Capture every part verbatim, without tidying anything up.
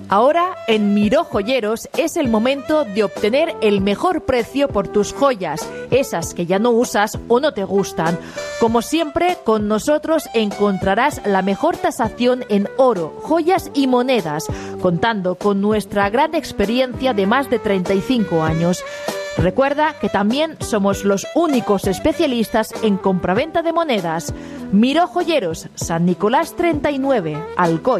Ahora, en Miró Joyeros es el momento de obtener el mejor precio por tus joyas, esas que ya no usas o no te gustan. Como siempre, con nosotros encontrarás la mejor tasación en oro, joyas y monedas, contando con nuestra gran experiencia de más de treinta y cinco años. Recuerda que también somos los únicos especialistas en compraventa de monedas. Miró Joyeros, San Nicolás treinta y nueve, Alcoy.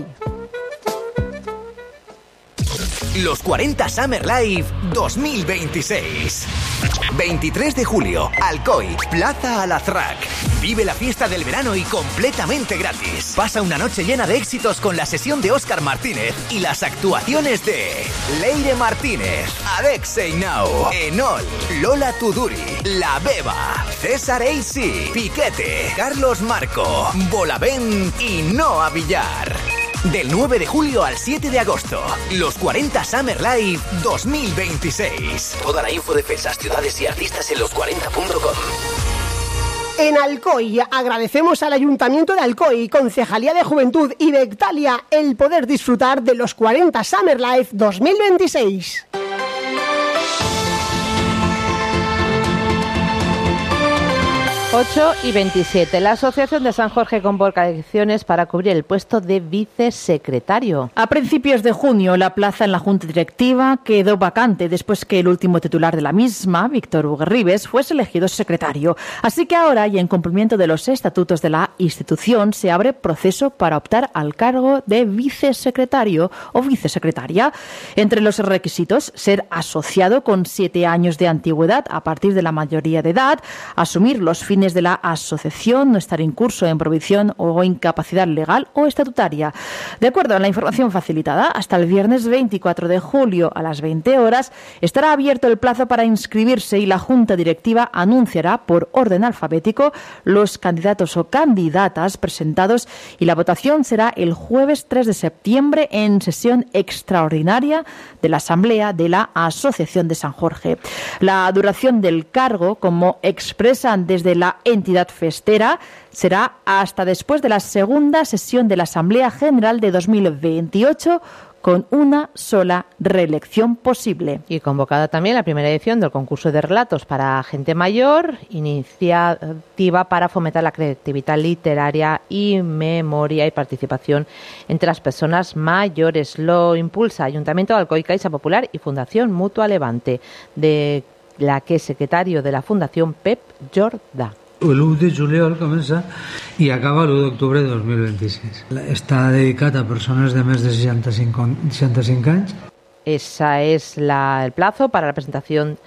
Los cuarenta Summer Live dos mil veintiséis. veintitrés de julio, Alcoy, Plaza Alazraq. Vive la fiesta del verano y completamente gratis. Pasa una noche llena de éxitos con la sesión de Óscar Martínez y las actuaciones de Leire Martínez, Alexei Nau, Enol, Lola Tuduri, La Beba, César A C, Piquete, Carlos Marco, Bolavén y Noa Villar. Del nueve de julio al siete de agosto, los cuarenta Summer Live dos mil veintiséis. Toda la info de fechas, ciudades y artistas en los cuarenta punto com. En Alcoy agradecemos al Ayuntamiento de Alcoy, Concejalía de Juventud y Bectalia el poder disfrutar de los cuarenta Summer Live dos mil veintiséis. ocho y veintisiete. La Asociación de San Jorge convoca elecciones para cubrir el puesto de vicesecretario. A principios de junio, la plaza en la Junta Directiva quedó vacante después que el último titular de la misma, Víctor Uguerribes, fuese elegido secretario. Así que ahora, y en cumplimiento de los estatutos de la institución, se abre proceso para optar al cargo de vicesecretario o vicesecretaria. Entre los requisitos, ser asociado con siete años de antigüedad a partir de la mayoría de edad, asumir los fines de la asociación, no estar incurso en prohibición o incapacidad legal o estatutaria. De acuerdo a la información facilitada, hasta el viernes veinticuatro de julio a las veinte horas estará abierto el plazo para inscribirse y la Junta Directiva anunciará por orden alfabético los candidatos o candidatas presentados y la votación será el jueves tres de septiembre en sesión extraordinaria de la Asamblea de la Asociación de San Jorge. La duración del cargo, como expresan desde la entidad festera, será hasta después de la segunda sesión de la Asamblea General de dos mil veintiocho, con una sola reelección posible. Y convocada también la primera edición del concurso de relatos para gente mayor, iniciativa para fomentar la creatividad literaria y memoria y participación entre las personas mayores. Lo impulsa Ayuntamiento de Alcoy, Caixa Popular y Fundación Mutua Levante, de la que es secretario de la Fundación Pep Jordà. El u de juliol comença i acaba l'u d'octubre de dos mil vint-i-sis. Està dedicat a persones de més de seixanta-cinc anys. Ese es la, el plazo para la presentación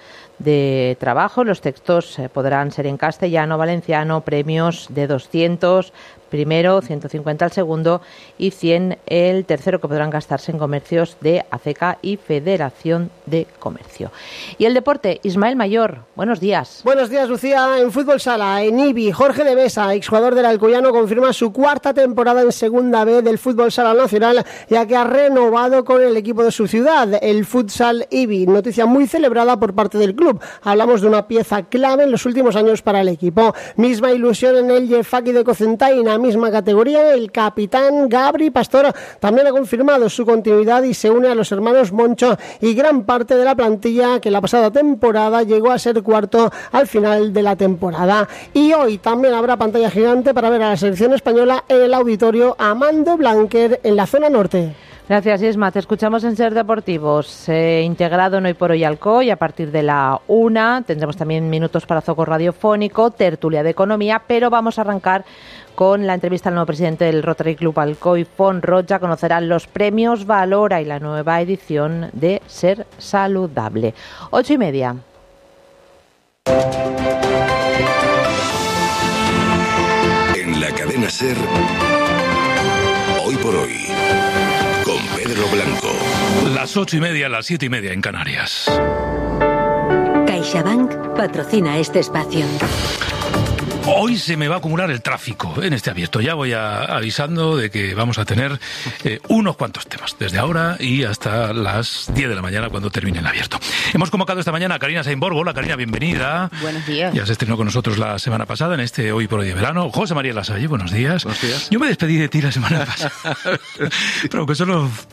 de trabajo. Los textos eh, podrán ser en castellano, valenciano, premios de doscientos primero, ciento cincuenta el segundo y cien el tercero, que podrán gastarse en comercios de ACECA y Federación de Comercio. Y el deporte, Ismael Mayor, buenos días. Buenos días, Lucía. En fútbol sala, en Ibi, Jorge de Besa, exjugador del Alcoyano, confirma su cuarta temporada en Segunda B del fútbol sala nacional, ya que ha renovado con el equipo de su ciudad, el Futsal Ibi. Noticia muy celebrada por parte del club. Hablamos de una pieza clave en los últimos años para el equipo. Misma ilusión en el Jefaki de Cocentaina, misma categoría. El capitán Gabri Pastor también ha confirmado su continuidad y se une a los hermanos Moncho y gran parte de la plantilla que la pasada temporada llegó a ser cuarto al final de la temporada. Y hoy también habrá pantalla gigante para ver a la selección española en el auditorio Amando Blanquer en la zona norte. Gracias, Isma. Te escuchamos en Ser Deportivos, eh, integrado en Hoy por Hoy Alcoy. A partir de la una tendremos también minutos para Zoco Radiofónico, tertulia de economía, pero vamos a arrancar con la entrevista al nuevo presidente del Rotary Club Alcoy, Fon Rocha. Conocerán los premios Valora y la nueva edición de Ser Saludable. Ocho y media. En la cadena Ser, Hoy por Hoy, con Pedro Blanco. Las ocho y media, las siete y media en Canarias. CaixaBank patrocina este espacio. Hoy se me va a acumular el tráfico en este abierto. Ya voy a, avisando de que vamos a tener eh, unos cuantos temas, desde ahora y hasta las diez de la mañana cuando termine el abierto. Hemos convocado esta mañana a Karina Sainborg. Hola, Karina, bienvenida. Buenos días. Ya se estrenó con nosotros la semana pasada en este Hoy por Hoy de Verano. José María Lasalle, buenos días. Buenos días. Yo me despedí de ti la semana pasada, pero que solo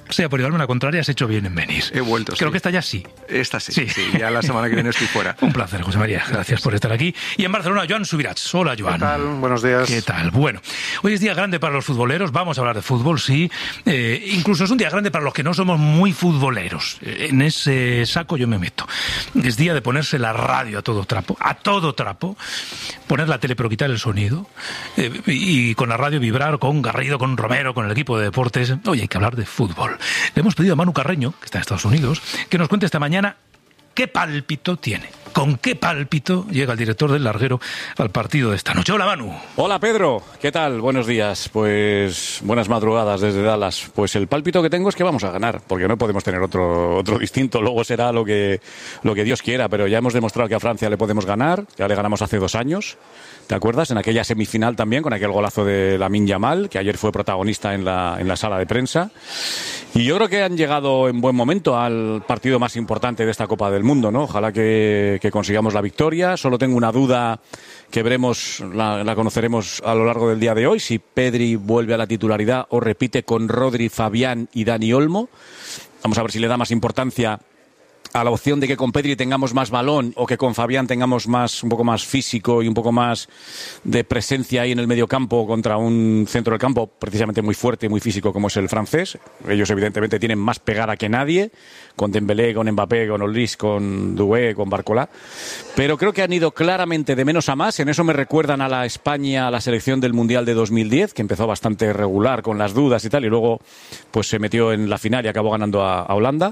sea por llevarme una contraria, has hecho bien en venir. He vuelto, Creo sí. que esta ya sí. Esta sí, sí, sí, ya la semana que viene estoy fuera. Un placer, José María. Gracias, Gracias por estar aquí. Y en Barcelona, Joan Subirats. Hola, Joan. ¿Qué tal? Buenos días. ¿Qué tal? Bueno, hoy es día grande para los futboleros. Vamos a hablar de fútbol, sí. Eh, incluso es un día grande para los que no somos muy futboleros. En ese saco yo me meto. Es día de ponerse la radio a todo trapo. A todo trapo. Poner la tele pero quitar el sonido. Eh, y con la radio vibrar con Garrido, con Romero, con el equipo de deportes. Hoy hay que hablar de fútbol. Le hemos pedido a Manu Carreño, que está en Estados Unidos, que nos cuente esta mañana qué pálpito tiene. ¿Con qué pálpito llega el director del Larguero al partido de esta noche? Hola, Manu. Hola, Pedro. ¿Qué tal? Buenos días. Pues buenas madrugadas desde Dallas. Pues el pálpito que tengo es que vamos a ganar, porque no podemos tener otro otro distinto. Luego será lo que, lo que Dios quiera, pero ya hemos demostrado que a Francia le podemos ganar. Ya le ganamos hace dos años. ¿Te acuerdas? En aquella semifinal también, con aquel golazo de Lamine Yamal, que ayer fue protagonista en la, en la sala de prensa. Y yo creo que han llegado en buen momento al partido más importante de esta Copa del Mundo, ¿no? Ojalá que, que consigamos la victoria. Solo tengo una duda que veremos, la, la conoceremos a lo largo del día de hoy, si Pedri vuelve a la titularidad o repite con Rodri, Fabián y Dani Olmo. Vamos a ver si le da más importancia a la opción de que con Pedri tengamos más balón o que con Fabián tengamos más, un poco más físico y un poco más de presencia ahí en el mediocampo contra un centro del campo precisamente muy fuerte y muy físico como es el francés. Ellos evidentemente tienen más pegada que nadie, con Dembélé, con Mbappé, con Ollis, con Doué, con Barcola, pero creo que han ido claramente de menos a más. En eso me recuerdan a la España, a la selección del Mundial de dos mil diez, que empezó bastante regular con las dudas y tal, y luego pues se metió en la final y acabó ganando a, a Holanda.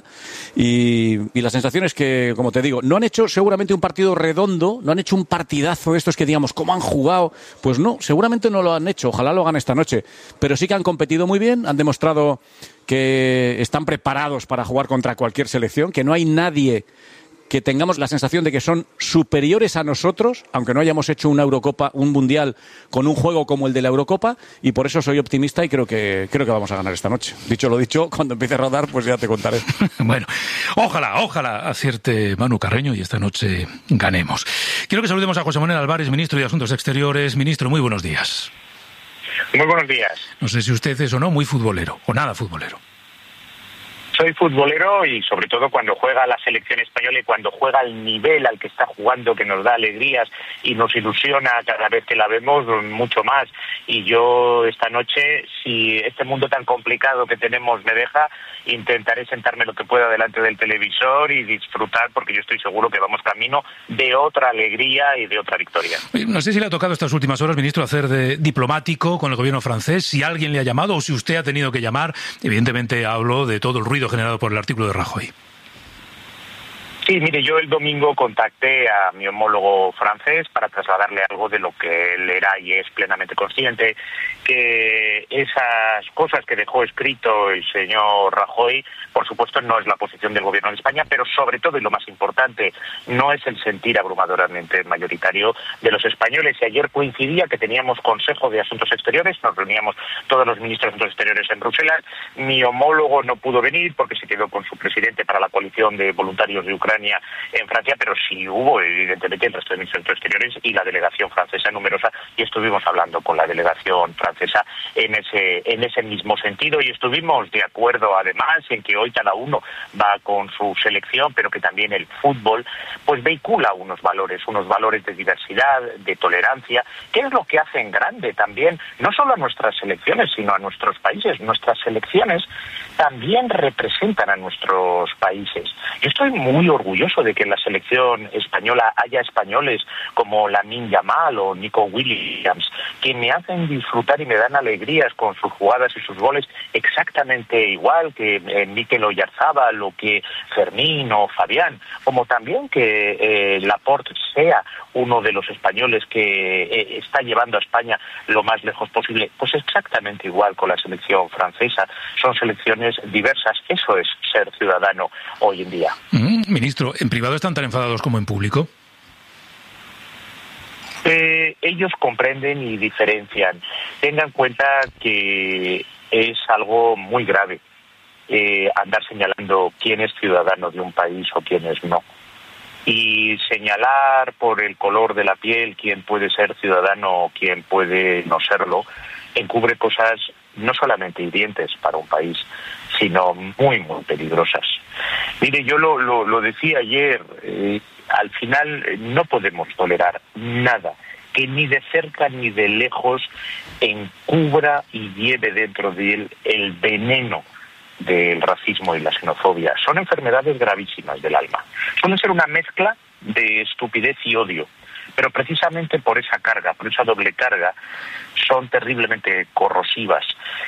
Y, y la sensación es que, como te digo, no han hecho seguramente un partido redondo, no han hecho un partidazo de estos que digamos, ¿cómo han jugado? Pues no, seguramente no lo han hecho, ojalá lo hagan esta noche, pero sí que han competido muy bien, han demostrado que están preparados para jugar contra cualquier selección, que no hay nadie que tengamos la sensación de que son superiores a nosotros, aunque no hayamos hecho una Eurocopa, un Mundial con un juego como el de la Eurocopa, y por eso soy optimista y creo que creo que vamos a ganar esta noche. Dicho lo dicho, cuando empiece a rodar, pues ya te contaré. Bueno, ojalá, ojalá acierte Manu Carreño y esta noche ganemos. Quiero que saludemos a José Manuel Álvarez, ministro de Asuntos Exteriores. Ministro, muy buenos días. Muy buenos días. No sé si usted es o no muy futbolero, o nada futbolero. Soy futbolero y sobre todo cuando juega la selección española y cuando juega al nivel al que está jugando, que nos da alegrías y nos ilusiona cada vez que la vemos mucho más. Y yo esta noche, si este mundo tan complicado que tenemos me deja, intentaré sentarme lo que pueda delante del televisor y disfrutar, porque yo estoy seguro que vamos camino de otra alegría y de otra victoria. No sé si le ha tocado estas últimas horas, ministro, hacer de diplomático con el gobierno francés, si alguien le ha llamado o si usted ha tenido que llamar. Evidentemente hablo de todo el ruido generado por el artículo de Rajoy. Sí, mire, yo el domingo contacté a mi homólogo francés para trasladarle algo de lo que él era y es plenamente consciente, que esas cosas que dejó escrito el señor Rajoy, por supuesto, no es la posición del gobierno de España, pero sobre todo, y lo más importante, no es el sentir abrumadoramente mayoritario de los españoles. Y ayer coincidía que teníamos Consejo de Asuntos Exteriores, nos reuníamos todos los ministros de Asuntos Exteriores en Bruselas. Mi homólogo no pudo venir porque se quedó con su presidente para la coalición de voluntarios de Ucrania en Francia, pero sí hubo, evidentemente, el resto de ministros de Asuntos Exteriores y la delegación francesa numerosa, y estuvimos hablando con la delegación francesa en ese en ese mismo sentido, y estuvimos de acuerdo además en que hoy cada uno va con su selección, pero que también el fútbol pues vehicula unos valores, unos valores de diversidad, de tolerancia, que es lo que hacen grande también, no solo a nuestras selecciones, sino a nuestros países. Nuestras selecciones también representan a nuestros países. Yo estoy muy orgulloso de que en la selección española haya españoles como Lamine Yamal o Nico Williams, que me hacen disfrutar y me dan alegrías con sus jugadas y sus goles exactamente igual que eh, Mikel Oyarzabal o que Fermín o Fabián, como también que eh, Laporte sea uno de los españoles que eh, está llevando a España lo más lejos posible. Pues exactamente igual con la selección francesa. Son selecciones diversas. Eso es ser ciudadano hoy en día. Mm, ministro, ¿en privado están tan enfadados como en público? Eh, ellos comprenden y diferencian. Tengan en cuenta que es algo muy grave eh, andar señalando quién es ciudadano de un país o quién es no. Y señalar por el color de la piel quién puede ser ciudadano o quién puede no serlo, encubre cosas no solamente hirientes para un país, sino muy, muy peligrosas. Mire, yo lo, lo, lo decía ayer, eh, al final eh, no podemos tolerar nada que ni de cerca ni de lejos encubra y lleve dentro de él el veneno del racismo y la xenofobia. Son enfermedades gravísimas del alma. Suelen ser una mezcla de estupidez y odio, pero precisamente por esa carga, por esa doble carga, son terriblemente corrosivas.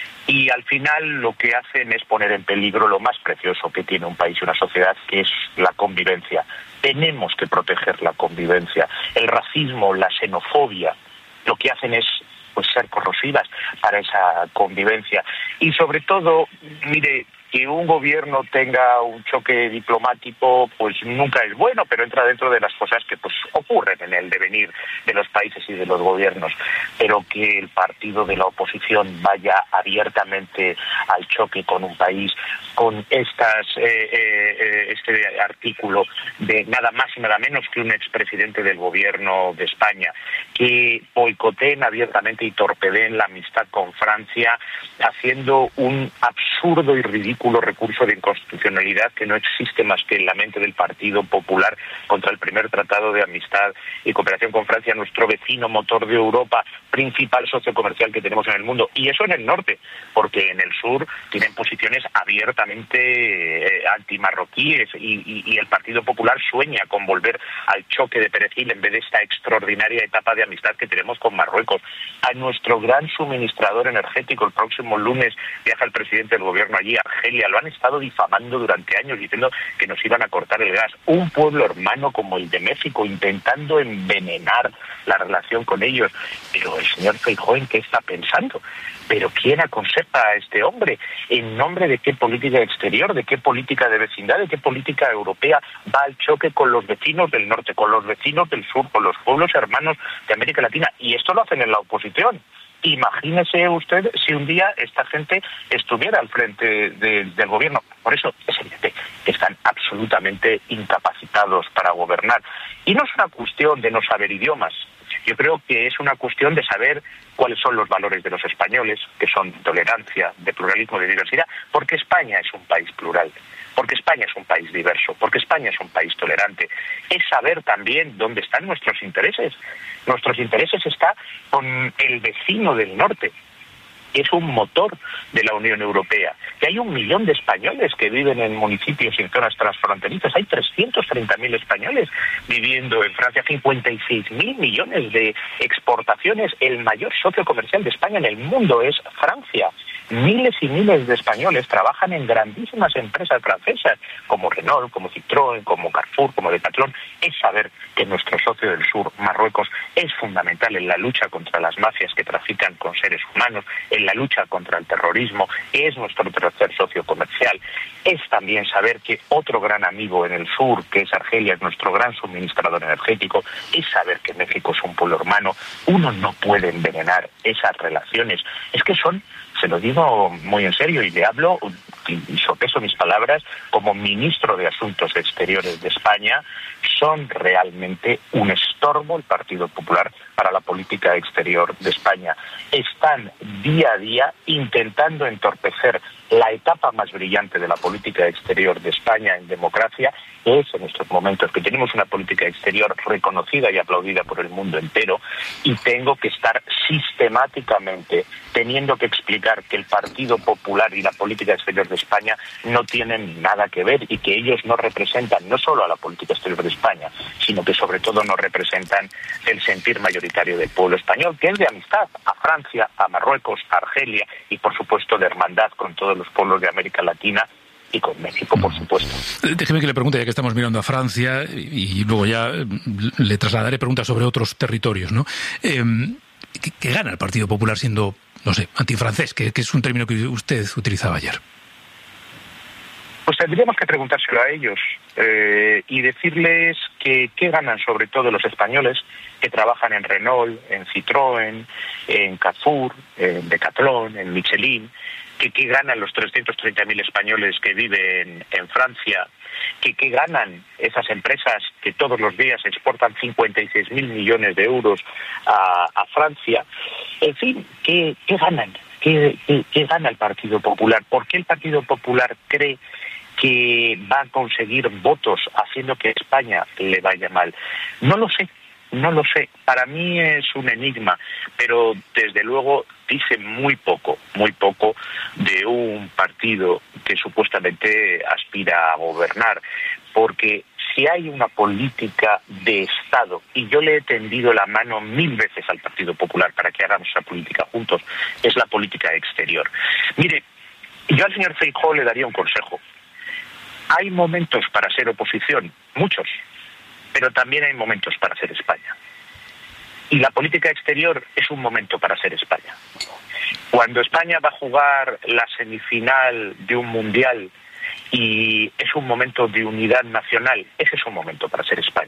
Y al final lo que hacen es poner en peligro lo más precioso que tiene un país y una sociedad, que es la convivencia. Tenemos que proteger la convivencia. El racismo, la xenofobia, lo que hacen es pues ser corrosivas para esa convivencia. Y sobre todo, mire, que un gobierno tenga un choque diplomático pues nunca es bueno, pero entra dentro de las cosas que pues ocurren en el devenir de los países y de los gobiernos. Pero que el partido de la oposición vaya abiertamente al choque con un país, con estas eh, eh, este artículo de nada más y nada menos que un expresidente del gobierno de España, que boicoteen abiertamente y torpedeen la amistad con Francia, haciendo un absurdo y ridículo recurso de inconstitucionalidad que no existe más que en la mente del Partido Popular contra el primer tratado de amistad y cooperación con Francia, nuestro vecino motor de Europa, principal socio comercial que tenemos en el mundo. Y eso en el norte, porque en el sur tienen posiciones abiertamente eh, antimarroquíes y, y, y el Partido Popular sueña con volver al choque de perejil en vez de esta extraordinaria etapa de amistad que tenemos con Marruecos. A nuestro gran suministrador energético, el próximo lunes viaja el presidente del gobierno allí, Argelia. Lo han estado difamando durante años diciendo que nos iban a cortar el gas. Un pueblo hermano como el de México intentando envenenar la relación con ellos. Pero el señor Feijóo, ¿en qué está pensando? ¿Pero quién aconseja a este hombre? ¿En nombre de qué política exterior, de qué política de vecindad, de qué política europea va al choque con los vecinos del norte, con los vecinos del sur, con los pueblos hermanos de América Latina? Y esto lo hacen en la oposición. Imagínese usted si un día esta gente estuviera al frente de, del gobierno. Por eso es evidente que están absolutamente incapacitados para gobernar. Y no es una cuestión de no saber idiomas. Yo creo que es una cuestión de saber cuáles son los valores de los españoles, que son de tolerancia, de pluralismo, de diversidad, porque España es un país plural, porque España es un país diverso, porque España es un país tolerante. Es saber también dónde están nuestros intereses. Nuestros intereses están con el vecino del norte, que es un motor de la Unión Europea, que hay un millón de españoles que viven en municipios y en zonas transfronterizas, hay trescientos treinta mil españoles viviendo en Francia, cincuenta y seis mil millones de exportaciones, el mayor socio comercial de España en el mundo es Francia. Miles y miles de españoles trabajan en grandísimas empresas francesas, como Renault, como Citroën, como Carrefour, como Decathlon. Es saber que nuestro socio del sur, Marruecos, es fundamental en la lucha contra las mafias que trafican con seres humanos, en la lucha contra el terrorismo, es nuestro tercer socio comercial. Es también saber que otro gran amigo en el sur, que es Argelia, es nuestro gran suministrador energético. Es saber que México es un pueblo hermano. Uno no puede envenenar esas relaciones. Es que son, se lo digo muy en serio y le hablo y sopeso mis palabras como ministro de Asuntos Exteriores de España, son realmente un estorbo el Partido Popular para la política exterior de España. Están día a día intentando entorpecer la etapa más brillante de la política exterior de España en democracia, que es en estos momentos que tenemos una política exterior reconocida y aplaudida por el mundo entero, y tengo que estar sistemáticamente teniendo que explicar que el Partido Popular y la política exterior de España no tienen nada que ver y que ellos no representan no solo a la política exterior de España, sino que sobre todo no representan el sentir mayoritario del pueblo español, que es de amistad a Francia, a Marruecos, a Argelia y por supuesto de hermandad con todos los pueblos de América Latina y con México, por supuesto. Déjeme que le pregunte, ya que estamos mirando a Francia, y luego ya le trasladaré preguntas sobre otros territorios, ¿no? Eh, ¿qué, qué gana el Partido Popular siendo, no sé, antifrancés, que, que es un término que usted utilizaba ayer? Pues tendríamos que preguntárselo a ellos eh, y decirles que qué ganan sobre todo los españoles que trabajan en Renault, en Citroën, en Carrefour, en Decathlon, en Michelin, que qué ganan los trescientos treinta mil españoles que viven en Francia, que qué ganan esas empresas que todos los días exportan cincuenta y seis mil millones de euros a, a Francia. En fin, ¿qué, qué ganan? ¿qué, qué, qué gana el Partido Popular? ¿Por qué el Partido Popular cree que va a conseguir votos haciendo que España le vaya mal? No lo sé, no lo sé. Para mí es un enigma, pero desde luego dice muy poco, muy poco de un partido que supuestamente aspira a gobernar, porque si hay una política de Estado, y yo le he tendido la mano mil veces al Partido Popular para que hagamos esa política juntos, es la política exterior. Mire, yo al señor Feijóo le daría un consejo. Hay momentos para ser oposición, muchos, pero también hay momentos para ser España. Y la política exterior es un momento para ser España. Cuando España va a jugar la semifinal de un mundial y es un momento de unidad nacional, ese es un momento para ser España.